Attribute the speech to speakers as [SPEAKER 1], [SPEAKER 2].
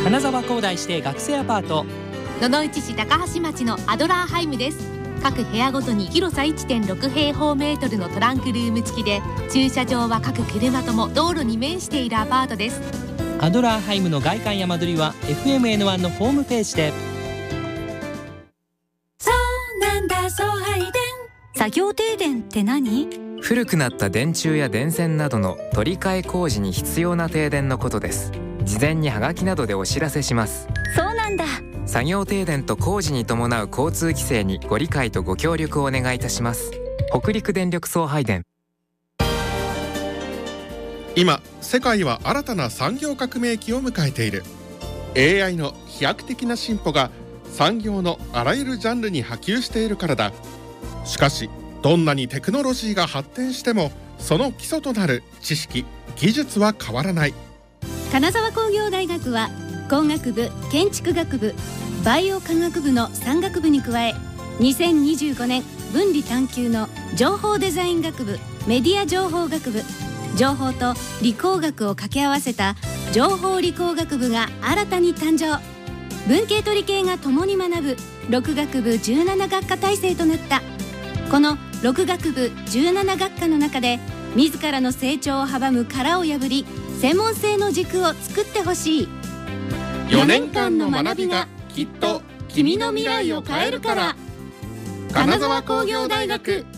[SPEAKER 1] 金沢工大指定学生アパート、
[SPEAKER 2] 野々市市高橋町のアドラーハイムです。各部屋ごとに広さ 1.6 平方メートルのトランクルーム付きで、駐車場は各車とも道路に面しているアパートです。
[SPEAKER 1] アドラーハイムの外観や間取りは FMN1 のホームページで。
[SPEAKER 3] そうなんだ、送配電。作業停電って何？
[SPEAKER 4] 古くなった電柱や電線などの取り替え工事に必要な停電のことです。事前にハガキなどでお知らせします。
[SPEAKER 3] そうなんだ。
[SPEAKER 4] 作業停電と工事に伴う交通規制にご理解とご協力をお願いいたします。北陸電力送配電。
[SPEAKER 5] 今世界は新たな産業革命期を迎えている。 AI の飛躍的な進歩が産業のあらゆるジャンルに波及しているからだ。しかしどんなにテクノロジーが発展しても、その基礎となる知識・技術は変わらない。
[SPEAKER 3] 金沢工業大学は工学部、建築学部、バイオ科学部の3学部に加え、2025年分離探究の情報デザイン学部、メディア情報学部、情報と理工学を掛け合わせた情報理工学部が新たに誕生。文系と理系が共に学ぶ6学部17学科体制となった。この6学部17学科の中で、自らの成長を阻む殻を破り、専門性の軸を作ってほしい。
[SPEAKER 5] 4年間の学びがきっと君の未来を変えるから。金沢工業大学。